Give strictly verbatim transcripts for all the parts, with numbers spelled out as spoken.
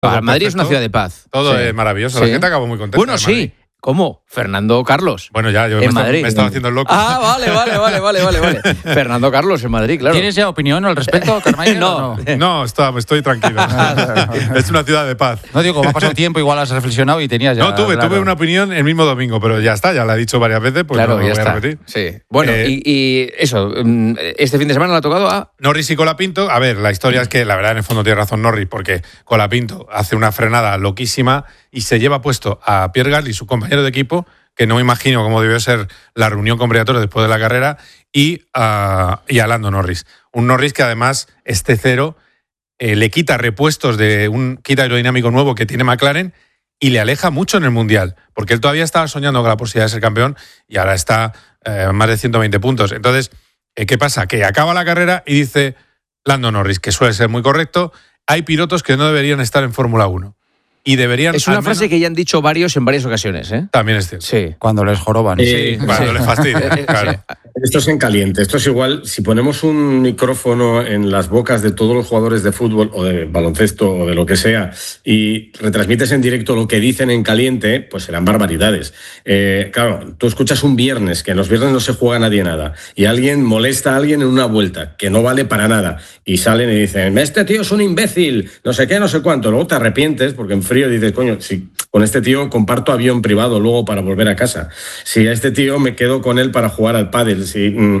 Todo Madrid perfecto. Es una ciudad de paz. Todo sí. es maravilloso. Sí. La gente acabó muy contenta. Bueno, sí. ¿Cómo? Fernando Carlos. Bueno, ya, yo en me, estaba, Madrid. me estaba haciendo el loco. Ah, vale, vale, vale, vale, vale, vale. Fernando Carlos en Madrid, claro. ¿Tienes ya opinión al respecto, Carmine? no. no, no estoy, estoy tranquilo. Es una ciudad de paz. No digo, ha pasado tiempo, igual has reflexionado y tenías ya. No, tuve, claro. tuve una opinión el mismo domingo, pero ya está, ya la he dicho varias veces, pues claro, no lo ya voy está. a repetir. Sí. Bueno, eh, y, y eso, este fin de semana le ha tocado a Norris y Colapinto. A ver, la historia es que la verdad en el fondo tiene razón Norris, porque Colapinto hace una frenada loquísima y se lleva puesto a Pierre Gasly, su compañero de equipo, que no me imagino cómo debió ser la reunión con Briatore después de la carrera, y, uh, y a Lando Norris. Un Norris que además, este cero, eh, le quita repuestos de un kit aerodinámico nuevo que tiene McLaren y le aleja mucho en el Mundial, porque él todavía estaba soñando con la posibilidad de ser campeón y ahora está eh, más de ciento veinte puntos. Entonces, eh, ¿qué pasa? Que acaba la carrera y dice Lando Norris, que suele ser muy correcto, hay pilotos que no deberían estar en Fórmula uno. Y deberían. Es una frase menos... que ya han dicho varios en varias ocasiones, ¿eh? También es cierto. Sí. Cuando les joroban. Eh, sí. Cuando sí. les fastidia. Claro. Esto es en caliente. Esto es igual. Si ponemos un micrófono en las bocas de todos los jugadores de fútbol o de baloncesto o de lo que sea y retransmites en directo lo que dicen en caliente, pues serán barbaridades. Eh, claro, tú escuchas un viernes, que en los viernes no se juega nadie nada, y alguien molesta a alguien en una vuelta, que no vale para nada, y salen y dicen, este tío es un imbécil, no sé qué, no sé cuánto. Luego te arrepientes porque en frío dices, coño, si con este tío comparto avión privado luego para volver a casa. Si a este tío me quedo con él para jugar al pádel. Si, mm,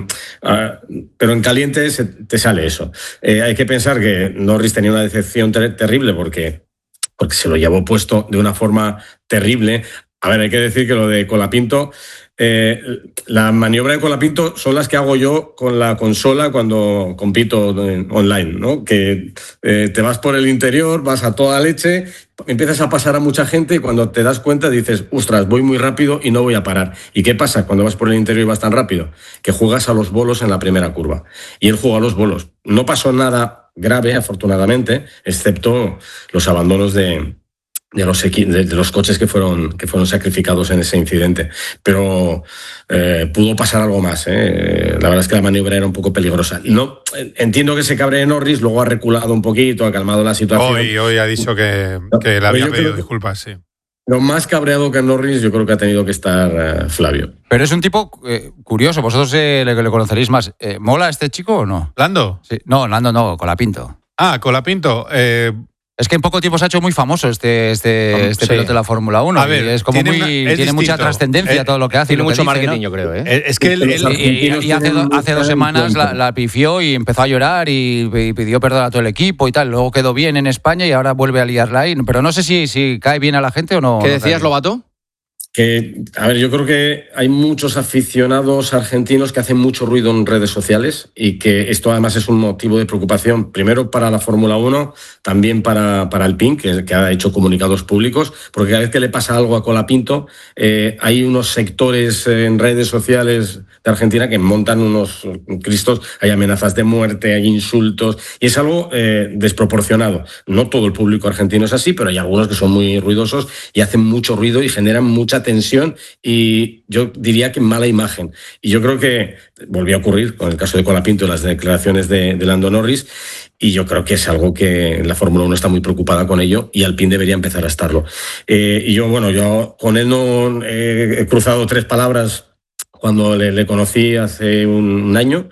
uh, pero en caliente se, te sale eso. Eh, hay que pensar que Norris tenía una decepción ter- terrible porque, porque se lo llevó puesto de una forma terrible. A ver, hay que decir que lo de Colapinto, eh, la maniobra de Colapinto son las que hago yo con la consola cuando compito online, ¿no? Que eh, te vas por el interior, vas a toda leche, empiezas a pasar a mucha gente y cuando te das cuenta dices, ostras, voy muy rápido y no voy a parar. ¿Y qué pasa cuando vas por el interior y vas tan rápido? Que juegas a los bolos en la primera curva. Y él juega a los bolos. No pasó nada grave, afortunadamente, excepto los abandonos de... De los, equi- de los coches que fueron, que fueron sacrificados en ese incidente. Pero eh, pudo pasar algo más. ¿eh? La verdad es que la maniobra era un poco peligrosa. No, entiendo que se cabree Norris, luego ha reculado un poquito, ha calmado la situación. Hoy, hoy ha dicho que, que le había pedido disculpas, sí. Lo más cabreado que Norris yo creo que ha tenido que estar uh, Flavio. Pero es un tipo eh, curioso, vosotros eh, le, le conoceréis más. Eh, ¿Mola este chico o no? ¿Lando? Sí. No, Lando no, Colapinto. Ah, Colapinto. Eh... Es que en poco tiempo se ha hecho muy famoso este, este, este sí. piloto de la Fórmula uno. A ver, es como tiene, muy, una, es tiene mucha trascendencia eh, todo lo que hace. Tiene lo que mucho dice, marketing, ¿no? yo creo. ¿eh? Es que él, él, y, y, y hace, do, hace dos semanas la, la pifió y empezó a llorar y, y pidió perdón a todo el equipo y tal. Luego quedó bien en España y ahora vuelve a liarla ahí. Pero no sé si, si cae bien a la gente o no. ¿Qué no decías, Lobato? Que, a ver, yo creo que hay muchos aficionados argentinos que hacen mucho ruido en redes sociales y que esto además es un motivo de preocupación, primero para la Fórmula uno, también para, para Alpine, que, que ha hecho comunicados públicos, porque cada vez que le pasa algo a Colapinto, eh, hay unos sectores en redes sociales de Argentina que montan unos cristos, hay amenazas de muerte, hay insultos, y es algo eh, desproporcionado. No todo el público argentino es así, pero hay algunos que son muy ruidosos y hacen mucho ruido y generan mucha tensión y yo diría que mala imagen. Y yo creo que volvió a ocurrir con el caso de Colapinto y las declaraciones de, de Lando Norris, y yo creo que es algo que la Fórmula uno está muy preocupada con ello y Alpine debería empezar a estarlo. Eh, y yo, bueno, yo con él no eh, he cruzado tres palabras cuando le, le conocí hace un, un año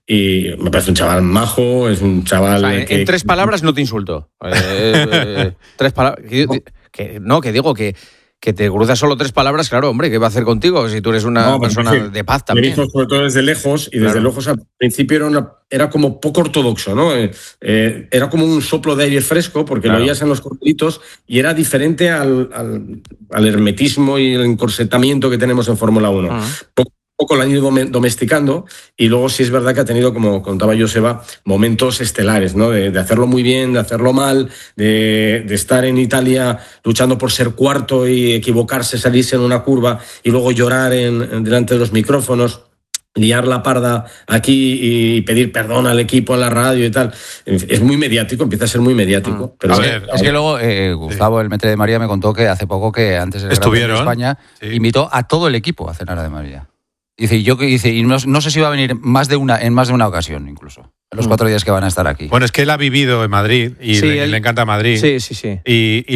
y me parece un chaval majo, es un chaval... O sea, en, que... en tres palabras no te insulto. Eh, eh, tres palabras... Que, que, no, que digo que... Que te cruzas solo tres palabras, claro, hombre, ¿qué va a hacer contigo si tú eres una no, persona sí, de paz también? Me dijo sobre todo desde lejos, y claro. desde lejos al principio era, una, era como poco ortodoxo, ¿no? Eh, eh, era como un soplo de aire fresco, porque claro. Lo oías en los cortelitos, y era diferente al, al, al hermetismo y el encorsetamiento que tenemos en Fórmula uno. Uh-huh. Poco poco lo han ido domesticando y luego sí es verdad que ha tenido, como contaba Joseba, momentos estelares, ¿no? De, de hacerlo muy bien, de hacerlo mal, de, de estar en Italia luchando por ser cuarto y equivocarse, salirse en una curva y luego llorar en, en delante de los micrófonos, liar la parda aquí y pedir perdón al equipo en la radio y tal. Es muy mediático, empieza a ser muy mediático. Mm. Pero a ver, es que luego eh, Gustavo, sí. el Metre de María, me contó que hace poco que antes del Estuvieron Gran Premio de España sí. invitó a todo el equipo a cenar a de María. Dice, yo dice, y no, no sé si va a venir más de una, en más de una ocasión, incluso, en los cuatro días que van a estar aquí. Bueno, es que él ha vivido en Madrid y Sí, le, él- le encanta Madrid. Sí, sí, sí. Y, y